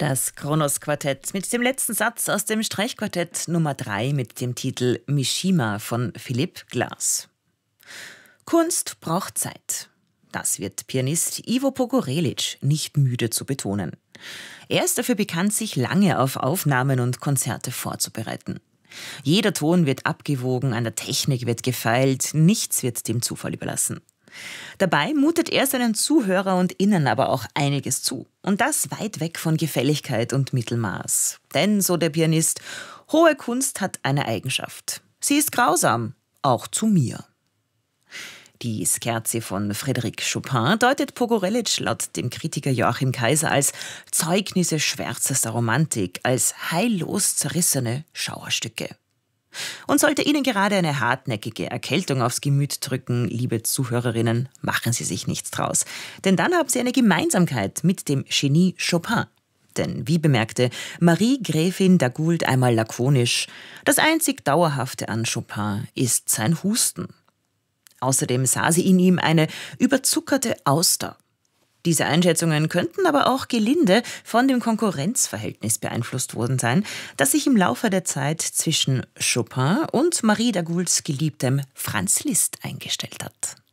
Das Kronos-Quartett mit dem letzten Satz aus dem Streichquartett Nummer 3 mit dem Titel Mishima von Philipp Glass. Kunst braucht Zeit. Das wird Pianist Ivo Pogorelic nicht müde zu betonen. Er ist dafür bekannt, sich lange auf Aufnahmen und Konzerte vorzubereiten. Jeder Ton wird abgewogen, an der Technik wird gefeilt, nichts wird dem Zufall überlassen. Dabei mutet er seinen Zuhörer und Innen aber auch einiges zu. Und das weit weg von Gefälligkeit und Mittelmaß. Denn, so der Pianist, hohe Kunst hat eine Eigenschaft. Sie ist grausam, auch zu mir. Die Scherzi von Frédéric Chopin deutet Pogorelic laut dem Kritiker Joachim Kaiser als Zeugnisse schwärzester Romantik, als heillos zerrissene Schauerstücke. Und sollte Ihnen gerade eine hartnäckige Erkältung aufs Gemüt drücken, liebe Zuhörerinnen, machen Sie sich nichts draus. Denn dann haben Sie eine Gemeinsamkeit mit dem Genie Chopin. Denn, wie bemerkte Marie Gräfin d'Agoult einmal lakonisch, das einzig Dauerhafte an Chopin ist sein Husten. Außerdem sah sie in ihm eine überzuckerte Auster. Diese Einschätzungen könnten aber auch gelinde von dem Konkurrenzverhältnis beeinflusst worden sein, das sich im Laufe der Zeit zwischen Chopin und Marie d'Agoults Geliebtem Franz Liszt eingestellt hat.